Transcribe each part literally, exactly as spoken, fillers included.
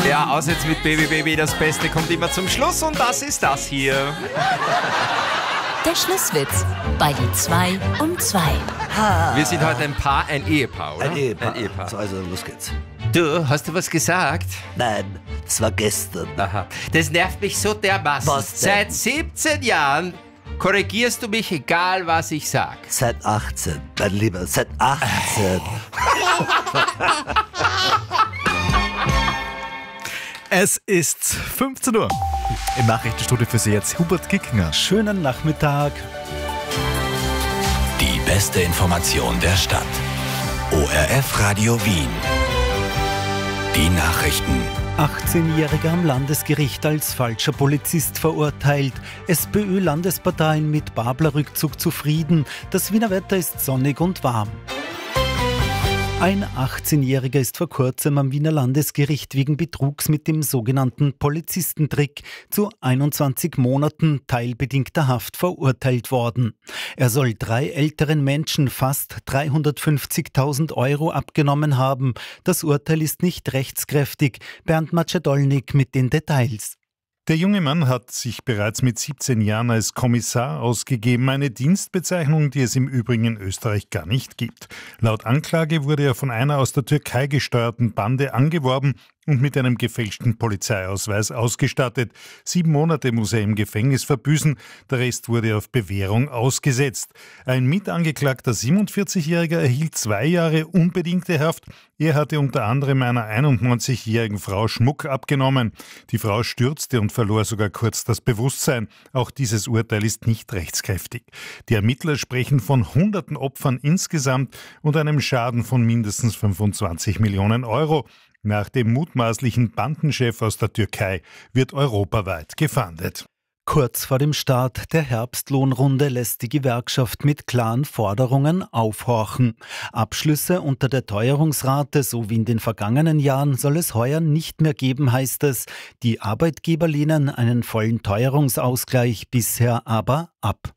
Ja, außer jetzt mit Baby Baby, das Beste kommt immer zum Schluss und das ist das hier. Der Schlusswitz bei die zwei um zwei. Wir sind heute ein Paar, ein Ehepaar, oder? Ein Ehepaar. Ein Ehepaar. So, also los geht's. Du, hast du was gesagt? Nein, das war gestern. Aha. Das nervt mich so dermaßen. Was denn? Seit siebzehn Jahren korrigierst du mich, egal was ich sag. Seit achtzehn, mein Lieber, seit achtzehn. Es ist fünfzehn Uhr. Im Nachrichtenstudio für Sie jetzt Hubert Kickner. Schönen Nachmittag. Die beste Information der Stadt. O R F Radio Wien. Die Nachrichten. achtzehnjähriger am Landesgericht als falscher Polizist verurteilt. SPÖ-Landesparteien mit Babler-Rückzug zufrieden. Das Wiener Wetter ist sonnig und warm. Ein achtzehnjähriger ist vor kurzem am Wiener Landesgericht wegen Betrugs mit dem sogenannten Polizistentrick zu einundzwanzig Monaten teilbedingter Haft verurteilt worden. Er soll drei älteren Menschen fast dreihundertfünfzigtausend Euro abgenommen haben. Das Urteil ist nicht rechtskräftig. Bernd Macedolnik mit den Details. Der junge Mann hat sich bereits mit siebzehn Jahren als Kommissar ausgegeben, eine Dienstbezeichnung, die es im Übrigen in Österreich gar nicht gibt. Laut Anklage wurde er von einer aus der Türkei gesteuerten Bande angeworben und mit einem gefälschten Polizeiausweis ausgestattet. Sieben Monate muss er im Gefängnis verbüßen, der Rest wurde auf Bewährung ausgesetzt. Ein mitangeklagter siebenundvierzigjähriger erhielt zwei Jahre unbedingte Haft. Er hatte unter anderem einer einundneunzigjährigen Frau Schmuck abgenommen. Die Frau stürzte und verlor sogar kurz das Bewusstsein. Auch dieses Urteil ist nicht rechtskräftig. Die Ermittler sprechen von hunderten Opfern insgesamt und einem Schaden von mindestens fünfundzwanzig Millionen Euro. Nach dem mutmaßlichen Bandenchef aus der Türkei wird europaweit gefahndet. Kurz vor dem Start der Herbstlohnrunde lässt die Gewerkschaft mit klaren Forderungen aufhorchen. Abschlüsse unter der Teuerungsrate, so wie in den vergangenen Jahren, soll es heuer nicht mehr geben, heißt es. Die Arbeitgeber lehnen einen vollen Teuerungsausgleich bisher aber ab.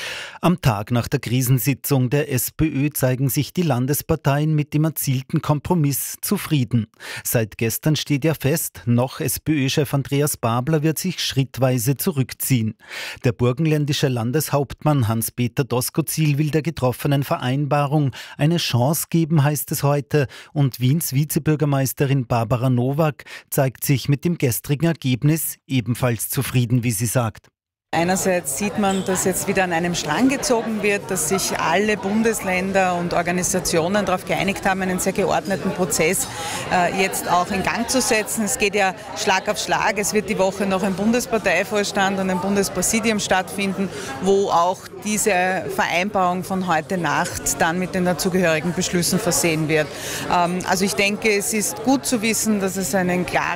Am Tag nach der Krisensitzung der SPÖ zeigen sich die Landesparteien mit dem erzielten Kompromiss zufrieden. Seit gestern steht ja fest, noch SPÖ-Chef Andreas Babler wird sich schrittweise zurückziehen. Der burgenländische Landeshauptmann Hans-Peter Doskozil will der getroffenen Vereinbarung eine Chance geben, heißt es heute, und Wiens Vizebürgermeisterin Barbara Nowak zeigt sich mit dem gestrigen Ergebnis ebenfalls zufrieden, wie sie sagt. Einerseits sieht man, dass jetzt wieder an einem Strang gezogen wird, dass sich alle Bundesländer und Organisationen darauf geeinigt haben, einen sehr geordneten Prozess äh, jetzt auch in Gang zu setzen. Es geht ja Schlag auf Schlag. Es wird die Woche noch ein Bundesparteivorstand und ein Bundespräsidium stattfinden, wo auch diese Vereinbarung von heute Nacht dann mit den dazugehörigen Beschlüssen versehen wird. Ähm, also ich denke, es ist gut zu wissen, dass es einen klaren